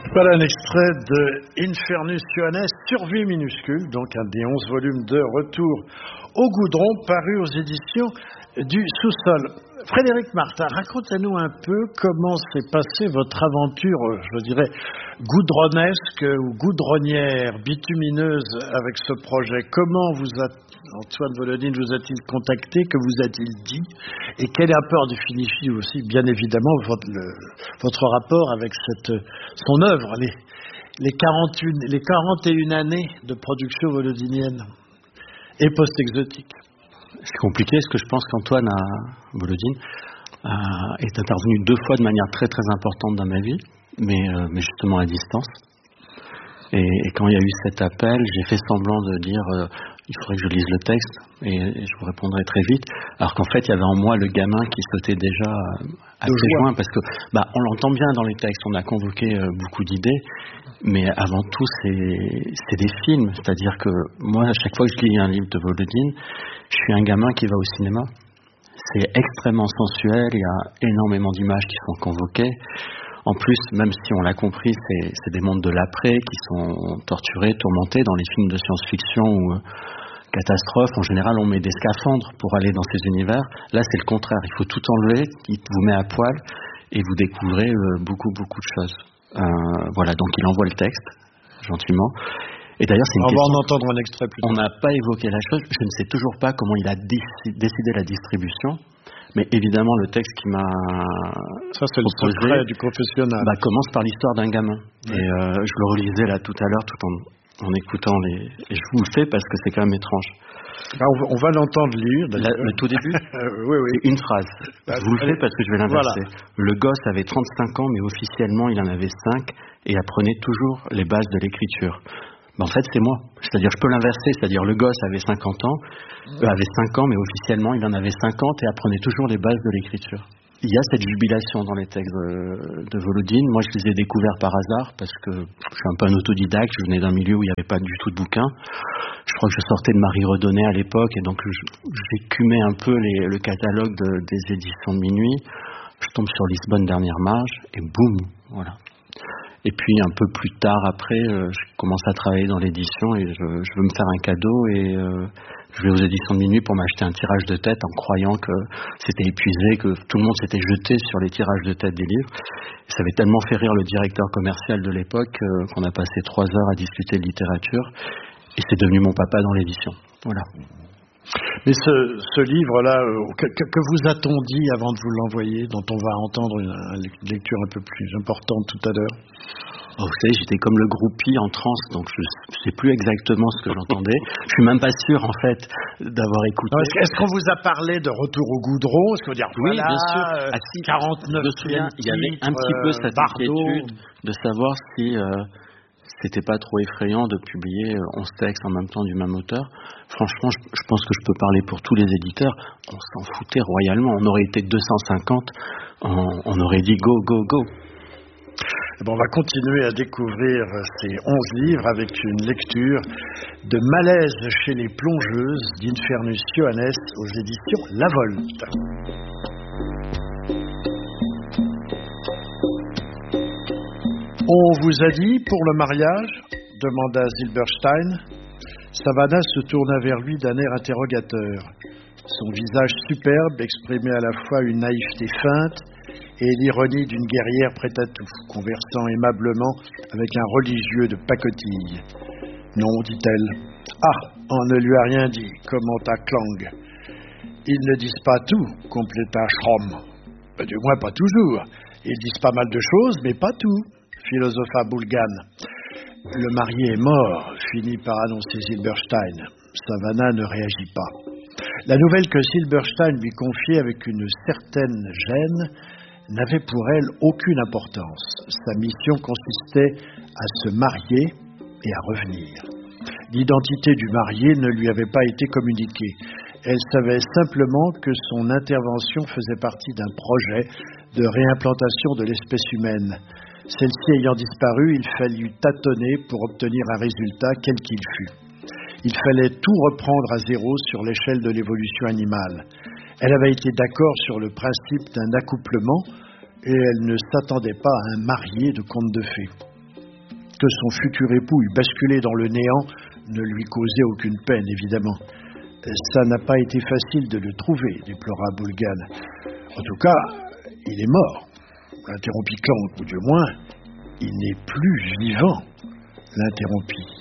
Voilà un extrait de Infernus Ioannes, Survie minuscule, donc un des 11 volumes de Retour au goudron, paru aux éditions du Sous-sol. Frédéric Martin, racontez-nous un peu comment s'est passée votre aventure, je dirais, goudronesque ou goudronnière, bitumineuse avec ce projet. Comment Antoine Volodine vous a-t-il contacté, que vous a-t-il dit, et quel est un peu en définitive aussi, bien évidemment, votre rapport avec son œuvre, les 41 années de production volodinienne et post-exotique. C'est compliqué, parce que je pense qu'Antoine Volodine est intervenu 2 fois de manière très très importante dans ma vie, mais justement à distance. Et quand il y a eu cet appel, j'ai fait semblant de dire il faudrait que je lise le texte et je vous répondrai très vite. Alors qu'en fait, il y avait en moi le gamin qui sautait déjà à ses joints, parce que on l'entend bien dans les textes, on a convoqué beaucoup d'idées, mais avant tout, c'est des films. C'est-à-dire que moi, à chaque fois que je lis un livre de Volodine, je suis un gamin qui va au cinéma. C'est extrêmement sensuel, il y a énormément d'images qui sont convoquées. En plus, même si on l'a compris, c'est des mondes de l'après qui sont torturés, tourmentés. Dans les films de science-fiction ou catastrophes, en général, on met des scaphandres pour aller dans ces univers. Là, c'est le contraire. Il faut tout enlever, il vous met à poil et vous découvrez beaucoup de choses. Voilà, donc il envoie le texte, gentiment. Et d'ailleurs, c'est une question... On va en entendre un extrait plus tard. On n'a pas évoqué la chose. Je ne sais toujours pas comment il a décidé la distribution. Mais évidemment, le texte qui m'a Ça, c'est proposé, le secret du confessionnal. Commence par l'histoire d'un gamin. Oui. Et je le relisais là tout à l'heure, tout en écoutant Et je vous le fais parce que c'est quand même étrange. On va l'entendre lire. Le tout début. Oui. Une phrase. Je vous le fais parce que je vais l'inverser. Voilà. Le gosse avait 35 ans, mais officiellement, il en avait 5 et apprenait toujours les bases de l'écriture. En fait, c'est moi. C'est-à-dire, je peux l'inverser. C'est-à-dire, le gosse avait 50 ans, avait 5 ans, mais officiellement, il en avait 50 et apprenait toujours les bases de l'écriture. Il y a cette jubilation dans les textes de Volodine. Moi, je les ai découverts par hasard parce que je suis un peu un autodidacte. Je venais d'un milieu où il n'y avait pas du tout de bouquins. Je crois que je sortais de Marie Redonnet à l'époque et donc j'écumais un peu le catalogue des éditions de minuit. Je tombe sur Lisbonne Dernière Marge et boum, voilà. Et puis un peu plus tard après, je commence à travailler dans l'édition et je veux me faire un cadeau et je vais aux éditions de minuit pour m'acheter un tirage de tête en croyant que c'était épuisé, que tout le monde s'était jeté sur les tirages de tête des livres. Et ça avait tellement fait rire le directeur commercial de l'époque qu'on a passé 3 heures à discuter de littérature et c'est devenu mon papa dans l'édition. Voilà. Mais ce livre-là, que vous a-t-on dit avant de vous l'envoyer, dont on va entendre une lecture un peu plus importante tout à l'heure? Vous savez, j'étais comme le groupie en transe, donc je ne sais plus exactement ce que j'entendais. Je suis même pas sûr, en fait, d'avoir écouté. Non, est-ce qu'on vous a parlé de Retour au goudron? Est-ce qu'on dit, oui, voilà, bien sûr. 49 il y avait un petit peu cette inquiétude de savoir si c'était pas trop effrayant de publier 11 textes en même temps du même auteur. Franchement, je pense que je peux parler pour tous les éditeurs. On s'en foutait royalement. On aurait été 250, on aurait dit go, go, go. Bon, on va continuer à découvrir ces 11 livres avec une lecture de Malaise chez les plongeuses d'Infernus Ioannes aux éditions La Volte. On vous a dit pour le mariage? Demanda Silberstein. Savannah se tourna vers lui d'un air interrogateur. Son visage superbe exprimait à la fois une naïveté feinte et l'ironie d'une guerrière prête à tout, conversant aimablement avec un religieux de pacotille. « Non, dit-elle. Ah, on ne lui a rien dit, commenta Klang. Ils ne disent pas tout, compléta Schromm. Du moins pas toujours. Ils disent pas mal de choses, mais pas tout, philosopha Bulgan. Le marié est mort, finit par annoncer Silberstein. Savannah ne réagit pas. La nouvelle que Silberstein lui confiait avec une certaine gêne n'avait pour elle aucune importance. Sa mission consistait à se marier et à revenir. L'identité du marié ne lui avait pas été communiquée. Elle savait simplement que son intervention faisait partie d'un projet de réimplantation de l'espèce humaine. Celle-ci ayant disparu, il fallut tâtonner pour obtenir un résultat quel qu'il fût. Il fallait tout reprendre à zéro sur l'échelle de l'évolution animale. Elle avait été d'accord sur le principe d'un accouplement et elle ne s'attendait pas à un marié de conte de fées. que son futur époux eût basculé dans le néant ne lui causait aucune peine, évidemment. Ça n'a pas été facile de le trouver, déplora Boulgane. En tout cas, il est mort, l'interrompit Clank, ou du moins, il n'est plus vivant, l'interrompit